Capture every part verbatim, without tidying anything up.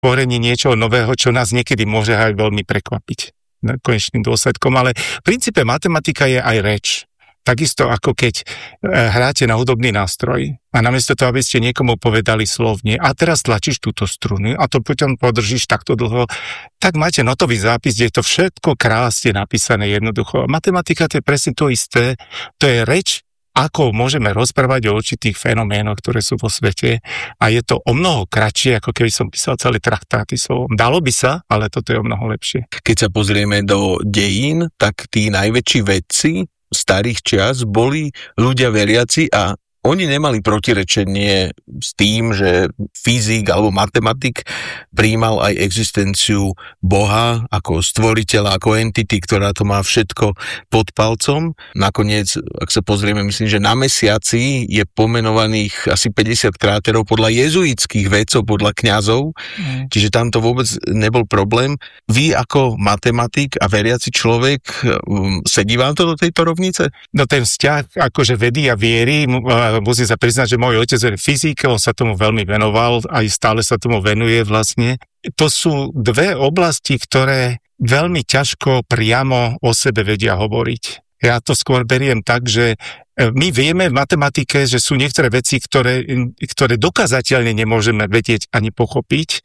tvorení niečoho nového, čo nás niekedy môže aj veľmi prekvapiť konečným dôsledkom, ale v princípe matematika je aj reč. Takisto ako keď hráte na hudobný nástroj a namiesto toho, aby ste niekomu povedali slovne a teraz tlačíš túto strunu a to potom podržíš takto dlho, tak máte notový zápis, kde je to všetko krásne napísané jednoducho. Matematika to je presne to isté, to je reč, ako môžeme rozprávať o určitých fenoménoch, ktoré sú vo svete a je to o mnoho kratšie, ako keby som písal celé traktáty slovom. Dalo by sa, ale toto je o mnoho lepšie. Keď sa pozrieme do dejín, tak tí najväčší vedci starých čias boli ľudia veriaci a oni nemali protirečenie s tým, že fyzik alebo matematik prijímal aj existenciu Boha ako stvoriteľa, ako entity, ktorá to má všetko pod palcom. Nakoniec, ak sa pozrieme, myslím, že na mesiaci je pomenovaných asi päťdesiat kráterov podľa jezuitských vedcov, podľa kňazov, mm. čiže tam to vôbec nebol problém. Vy ako matematik a veriaci človek, sedí vám to do tejto rovnice? No ten vzťah akože vedy a viery, musím sa priznať, že môj otec je fyzik, on sa tomu veľmi venoval, aj stále sa tomu venuje vlastne. To sú dve oblasti, ktoré veľmi ťažko priamo o sebe vedia hovoriť. Ja to skôr beriem tak, že my vieme v matematike, že sú niektoré veci, ktoré, ktoré dokázateľne nemôžeme vedieť ani pochopiť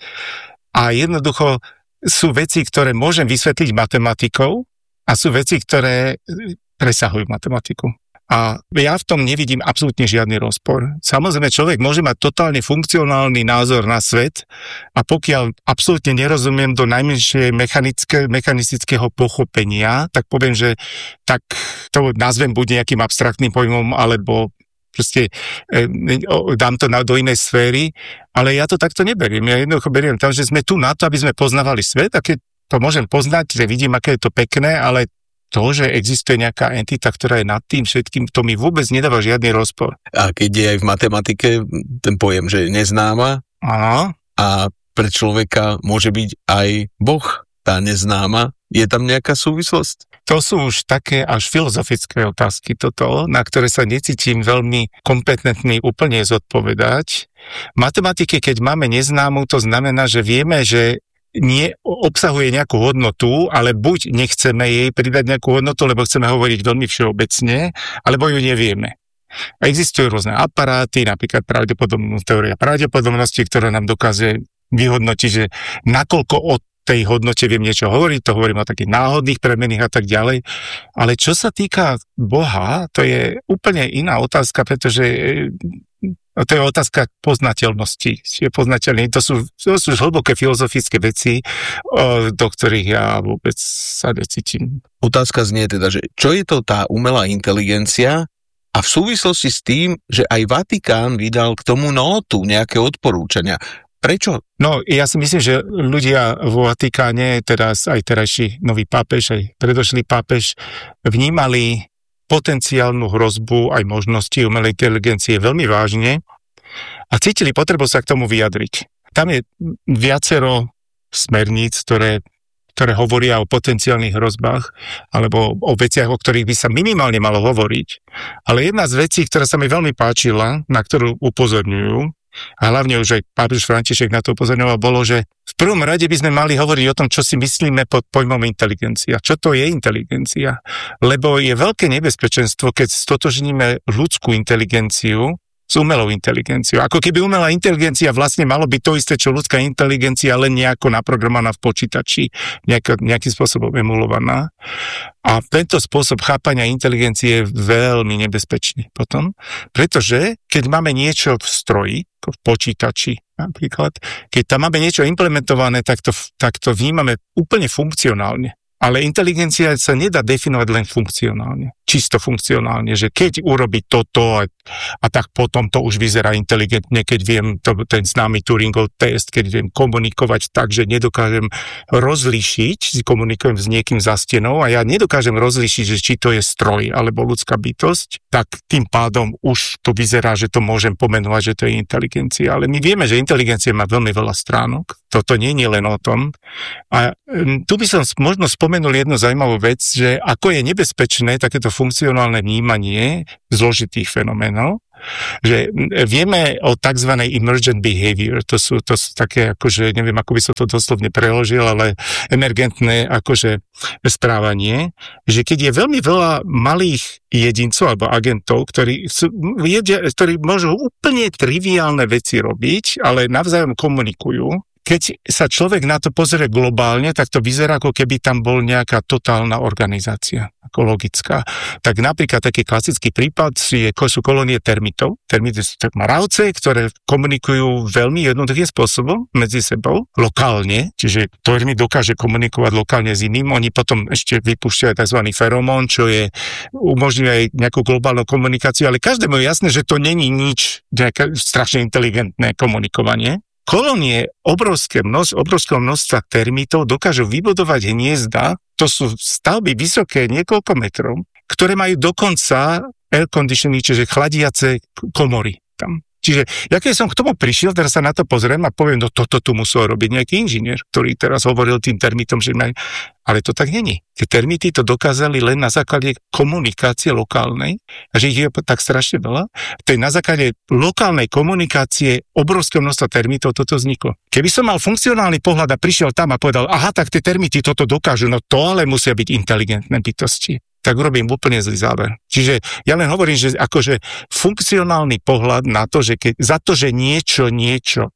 a jednoducho sú veci, ktoré môžem vysvetliť matematikou a sú veci, ktoré presahujú matematiku. A ja v tom nevidím absolútne žiadny rozpor. Samozrejme, človek môže mať totálne funkcionálny názor na svet a pokiaľ absolútne nerozumiem do najmenšie mechanické, mechanistického pochopenia, tak poviem, že tak to nazvem buď nejakým abstraktným pojmom, alebo proste e, dám to na, do inej sféry, ale ja to takto neberiem. Ja jednoducho beriem tam, že sme tu na to, aby sme poznávali svet a keď to môžem poznať, že vidím, aké je to pekné, ale to, že existuje nejaká entita, ktorá je nad tým všetkým, to mi vôbec nedáva žiadny rozpor. A keď je aj v matematike ten pojem, že je neznáma, Aha. a pre človeka môže byť aj Boh, tá neznáma, je tam nejaká súvislosť? To sú už také až filozofické otázky toto, na ktoré sa necítim veľmi kompetentný úplne zodpovedať. V matematike, keď máme neznámu, to znamená, že vieme, že nie obsahuje nejakú hodnotu, ale buď nechceme jej pridať nejakú hodnotu, lebo chceme hovoriť veľmi všeobecne, alebo ju nevieme. A existujú rôzne aparáty, napríklad pravdepodobnú teória pravdepodobnosti, ktorá nám dokáže vyhodnotiť, že nakoľko o tej hodnote viem niečo hovoriť, to hovorím o takých náhodných premenách a tak ďalej. Ale čo sa týka Boha, to je úplne iná otázka, pretože to je otázka poznateľnosti. Čiže poznateľný, to sú, to sú hlboké filozofické veci, do ktorých ja vôbec sa necítim. Otázka znie teda, že čo je to tá umelá inteligencia a v súvislosti s tým, že aj Vatikán vydal k tomu nótu, nejaké odporúčania. Prečo? No, ja si myslím, že ľudia vo Vatikáne, teraz aj terajší nový pápež, aj predošlý pápež, vnímali potenciálnu hrozbu aj možnosti umelej inteligencie veľmi vážne a cítili potrebu sa k tomu vyjadriť. Tam je viacero smerníc, ktoré, ktoré hovoria o potenciálnych hrozbách alebo o veciach, o ktorých by sa minimálne malo hovoriť. Ale jedna z vecí, ktorá sa mi veľmi páčila, na ktorú upozorňujú, a hlavne už aj pápež František na to upozorňoval, bolo, že v prvom rade by sme mali hovoriť o tom, čo si myslíme pod pojmom inteligencia. Čo to je inteligencia? Lebo je veľké nebezpečenstvo, keď stotožníme ľudskú inteligenciu s umelou inteligenciou. Ako keby umelá inteligencia vlastne malo byť to isté, čo ľudská inteligencia, len nejako naprogramovaná v počítači, nejak, nejakým spôsobom emulovaná. A tento spôsob chápania inteligencie je veľmi nebezpečný potom, pretože keď máme niečo v stroji, v počítači napríklad, keď tam máme niečo implementované, tak to, tak to vnímame úplne funkcionálne. Ale inteligencia sa nedá definovať len funkcionálne, čisto funkcionálne, že keď urobí toto a, a tak potom to už vyzerá inteligentne, keď viem to, ten známy Turingov test, keď viem komunikovať tak, že nedokážem rozlíšiť, komunikujem s niekým za stenou a ja nedokážem rozlíšiť, že či to je stroj alebo ľudská bytosť, tak tým pádom už to vyzerá, že to môžem pomenovať, že to je inteligencia. Ale my vieme, že inteligencia má veľmi veľa stránok. Toto nie je len o tom. A tu by som možno spomenul jednu zaujímavú vec, že ako je nebezpečné takéto funkcionálne vnímanie zložitých fenoménov, že vieme o tzv. Emergent behavior, to sú, to sú také, akože, neviem, ako by som to doslovne preložil, ale emergentné, akože, správanie, že keď je veľmi veľa malých jedincov alebo agentov, ktorí, sú, jedia, ktorí môžu úplne triviálne veci robiť, ale navzájom komunikujú, keď sa človek na to pozrie globálne, tak to vyzerá, ako keby tam bol nejaká totálna organizácia, ako logická. Tak napríklad taký klasický prípad je, sú kolónie termitov. Termity sú tak mravce, ktoré komunikujú veľmi jednoduchým spôsobom medzi sebou, lokálne, čiže termit dokáže komunikovať lokálne s iným. Oni potom ešte vypúšťajú tzv. Feromón, čo je, umožňuje aj nejakú globálnu komunikáciu, ale každému je jasné, že to není nič nejaké strašne inteligentné komunikovanie. Kolónie obrovské množ, obrovského množstva termitov dokážu vybudovať hniezda, to sú stavby vysoké niekoľko metrov, ktoré majú dokonca air conditioning, čiže chladiace komory tam. Čiže, ja keď som k tomu prišiel, teraz sa na to pozriem a poviem, no toto tu musel robiť nejaký inžinier, ktorý teraz hovoril tým termitom, že majú... Ale to tak není. Tie termity to dokázali len na základe komunikácie lokálnej, a že ich je tak strašne veľa. To je na základe lokálnej komunikácie obrovského množstva termitov toto vzniklo. Keby som mal funkcionálny pohľad a prišiel tam a povedal, aha, tak tie termity toto dokážu, no to ale musia byť inteligentné bytosti, tak urobím úplne zlý záver. Čiže ja len hovorím, že akože funkcionálny pohľad na to, že keď, za to, že niečo, niečo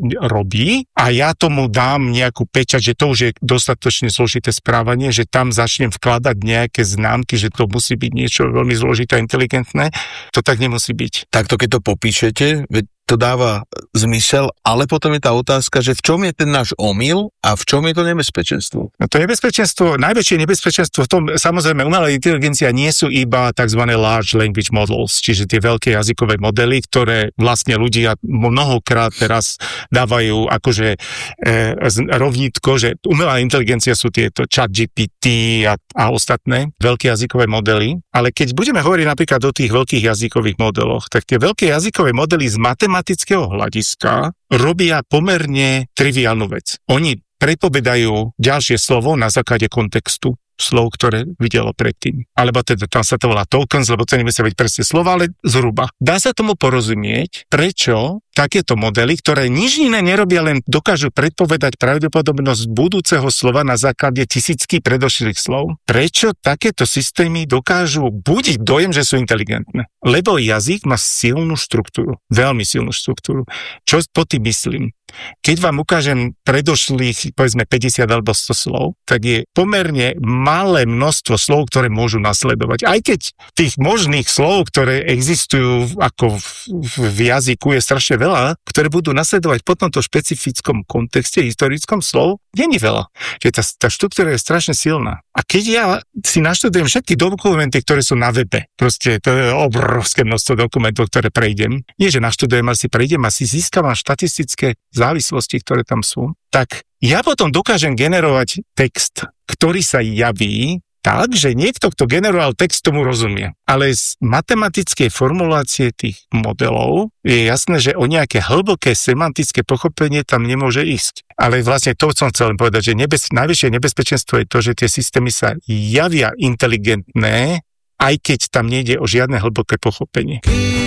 robí a ja tomu dám nejakú pečať, že to už je dostatočne zložité správanie, že tam začnem vkladať nejaké známky, že to musí byť niečo veľmi zložité a inteligentné, to tak nemusí byť. Takto keď to popíšete, veď to dáva zmysel, ale potom je tá otázka, že v čom je ten náš omyl a v čom je to nebezpečenstvo? No to nebezpečenstvo, najväčšie nebezpečenstvo v tom, samozrejme, umelá inteligencia nie sú iba tzv. Large language models, čiže tie veľké jazykové modely, ktoré vlastne ľudia mnohokrát teraz dávajú akože e, rovnítko, že umelá inteligencia sú tieto ChatGPT a, a ostatné veľké jazykové modely, ale keď budeme hovoriť napríklad o tých veľkých jazykových modeloch, tak tie veľké jazykové modely z matematického hľadiska robia pomerne triviálnu vec. Oni predpovedajú ďalšie slovo na základe kontextu slov, ktoré videlo predtým. Alebo teda tam sa to volá tokens, lebo to nemusia byť presne slova, ale zhruba. Dá sa tomu porozumieť, prečo takéto modely, ktoré nič iné nerobia, len dokážu predpovedať pravdepodobnosť budúceho slova na základe tisícky predošlých slov. Prečo takéto systémy dokážu budiť dojem, že sú inteligentné? Lebo jazyk má silnú štruktúru, veľmi silnú štruktúru. Čo pod tým myslím? Keď vám ukážem predošlých, povedzme, päťdesiat alebo sto slov, tak je pomerne malé množstvo slov, ktoré môžu nasledovať. Aj keď tých možných slov, ktoré existujú ako v, v jazyku, je strašne veľa, ktoré budú nasledovať po tomto špecifickom kontexte, historickom slov, nie je veľa. Čiže tá, tá štruktúra je strašne silná. A keď ja si naštudujem všetky dokumenty, ktoré sú na webe, proste to je obrovské množstvo dokumentov, ktoré prejdem, nie že naštudujem, ale si prejdem a si získavam štatistické závislosti, ktoré tam sú, tak ja potom dokážem generovať text, ktorý sa javí tak, že niekto, kto generoval text, tomu rozumie. Ale z matematickej formulácie tých modelov je jasné, že o nejaké hlboké semantické pochopenie tam nemôže ísť. Ale vlastne to som chcel povedať, že nebez, najväčšie nebezpečenstvo je to, že tie systémy sa javia inteligentné, aj keď tam nejde o žiadne hlboké pochopenie.